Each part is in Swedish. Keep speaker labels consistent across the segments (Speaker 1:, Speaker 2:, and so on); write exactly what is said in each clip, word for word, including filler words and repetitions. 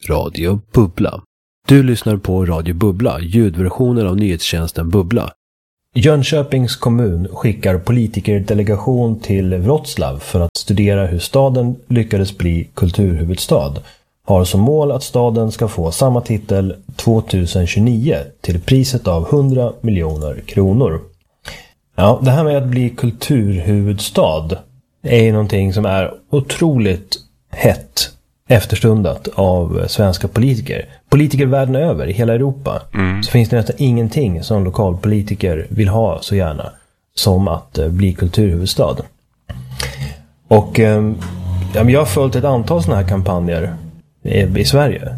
Speaker 1: Radio Bubbla. Du lyssnar på Radio Bubbla, ljudversionen av nyhetstjänsten Bubbla. Jönköpings kommun skickar politikerdelegation till Wroclaw för att studera hur staden lyckades bli kulturhuvudstad. Har som mål att staden ska få samma titel tjugohundratjugonio till priset av hundra miljoner kronor. Ja, det här med att bli kulturhuvudstad är ju någonting som är otroligt hett efterstundat av svenska politiker. Politiker världen över, i hela Europa. Mm. Så finns det nästan ingenting som lokalpolitiker vill ha så gärna som att uh, bli kulturhuvudstad. Och um, ja, jag har följt ett antal sådana här kampanjer i, i Sverige.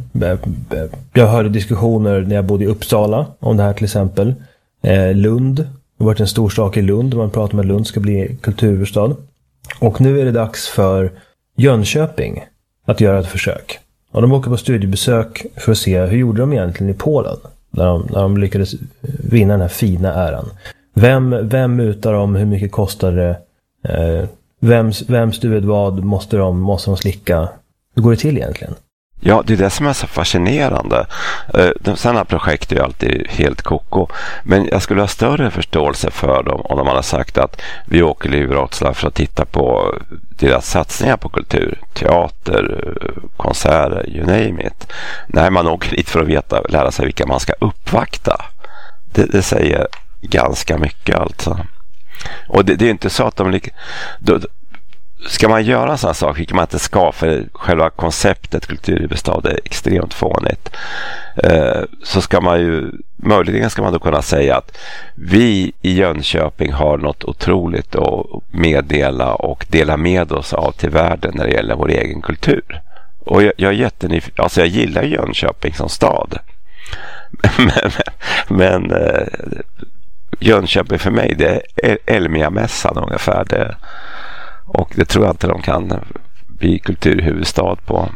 Speaker 1: Jag hörde diskussioner när jag bodde i Uppsala om det här till exempel. Eh, Lund, det har varit en stor sak i Lund. Man pratar om att Lund ska bli kulturhuvudstad. Och nu är det dags för Jönköping att göra ett försök. Och de åker på studiebesök för att se hur gjorde de egentligen i Polen när de, när de lyckades vinna den här fina äran. Vem, vem mutar dem? Hur mycket kostar det? Eh, vems, vems du vet vad måste de, måste de slicka? Hur går det till egentligen?
Speaker 2: Ja, det är det som är så fascinerande. De sådana projekt är ju alltid helt koko. Men jag skulle ha större förståelse för dem om de hade sagt att vi åker till Wroclaw för att titta på deras satsningar på kultur. Teater, konserter, you name it. Nej, man åker dit för att veta, lära sig vilka man ska uppvakta. Det, det säger ganska mycket alltså. Och det, det är inte så att de... Lik- då, Ska man göra en sån sak vilket man inte ska, för själva konceptet kulturhuvudstad är extremt fånigt, eh, så ska man ju möjligen ska man då kunna säga att vi i Jönköping har något otroligt att meddela och dela med oss av till världen när det gäller vår egen kultur. Och jag, jag är jättenyfiken, alltså jag gillar Jönköping som stad, men, men eh, Jönköping för mig det är Elmia-mässan ungefär det. Och det tror jag inte de kan bli kulturhuvudstad på.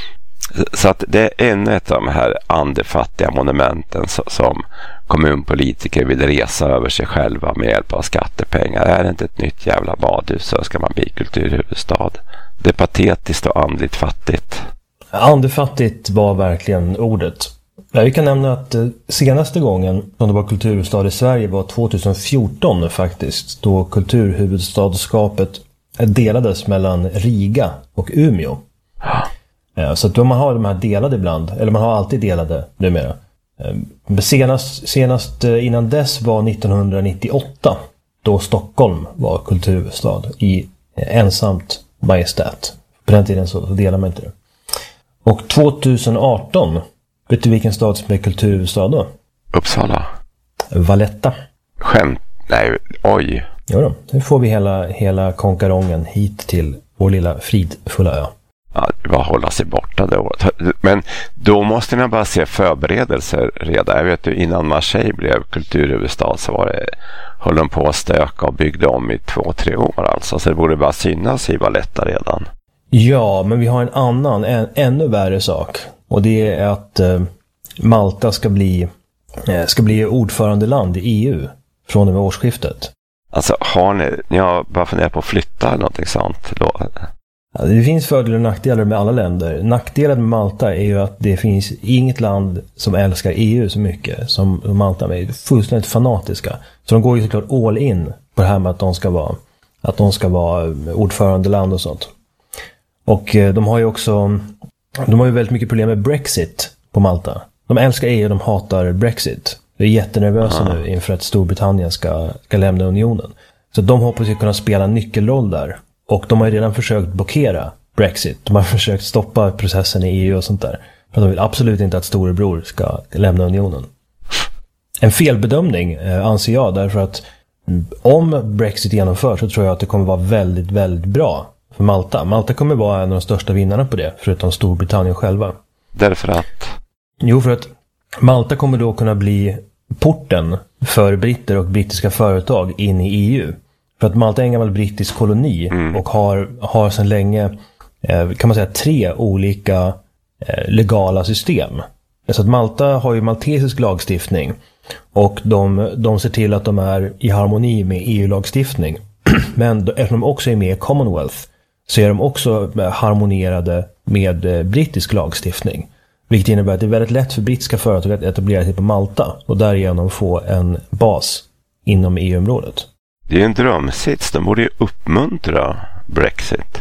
Speaker 2: Så att det är ännu ett av de här andefattiga monumenten som kommunpolitiker vill resa över sig själva med hjälp av skattepengar. Är det inte ett nytt jävla badhus så ska man bli kulturhuvudstad. Det är patetiskt och andligt fattigt.
Speaker 1: Andefattigt var verkligen ordet. Vi kan nämna att senaste gången som det var kulturhuvudstad i Sverige var tjugohundrafjorton faktiskt. Då kulturhuvudstadskapet delades mellan Riga och Umeå. Så att då man har de här delade ibland, eller man har alltid delade numera. Senast, senast innan dess var nittonhundranittioåtta då Stockholm var kulturhuvudstad i ensamt majestät. På den tiden så delar man inte det. Och tjugoarton, vet du vilken stad som är kulturhuvudstad då?
Speaker 2: Uppsala.
Speaker 1: Valletta.
Speaker 2: Skämt? Nej, oj.
Speaker 1: Ja då, nu får vi hela, hela konkarongen hit till vår lilla fridfulla ö.
Speaker 2: Ja, det var hålla sig borta det året. Men då måste man bara se förberedelser redan. Jag vet ju innan Marseille blev kulturhuvudstad så var det, höll de på att stöka och byggde om i två, tre år alltså. Så det borde bara synas i Valletta redan.
Speaker 1: Ja, men vi har en annan, en ännu värre sak. Och det är att eh, Malta ska bli, eh, ska bli ordförandeland i E U från och med årsskiftet.
Speaker 2: Alltså har ni, ni har bara funderat på att flytta eller någonting sånt då?
Speaker 1: Ja, det finns fördelar och nackdelar med alla länder. Nackdelen med Malta är ju att det finns inget land som älskar E U så mycket som Malta. De är fullständigt fanatiska. Så de går ju såklart all in på det här med att de ska vara, att de ska vara ordförandeland och sånt. Och eh, de har ju också de har ju väldigt mycket problem med Brexit på Malta. De älskar E U och de hatar Brexit. De är jättenervösa Aha. nu inför att Storbritannien ska, ska lämna unionen. Så de hoppas ju kunna spela en nyckelroll där. Och de har ju redan försökt blockera Brexit. De har försökt stoppa processen i E U och sånt där. För de vill absolut inte att storebror ska lämna unionen. En felbedömning eh, anser jag därför att om Brexit genomförs så tror jag att det kommer vara väldigt, väldigt bra för Malta. Malta kommer vara en av de största vinnarna på det, förutom Storbritannien själva.
Speaker 2: Därför att?
Speaker 1: Jo, för att Malta kommer då kunna bli porten för britter och brittiska företag in i E U. För att Malta är en gammal brittisk koloni mm. och har, har sedan länge eh, kan man säga tre olika eh, legala system. Så att Malta har ju maltesisk lagstiftning och de, de ser till att de är i harmoni med E U-lagstiftning. Men eftersom de också är med i Commonwealth så är de också harmonierade med eh, brittisk lagstiftning. Vilket innebär att det är väldigt lätt för brittiska företag att etablera sig på Malta och därigenom få en bas inom E U-området.
Speaker 2: Det är en drömsits. De borde ju uppmuntra Brexit.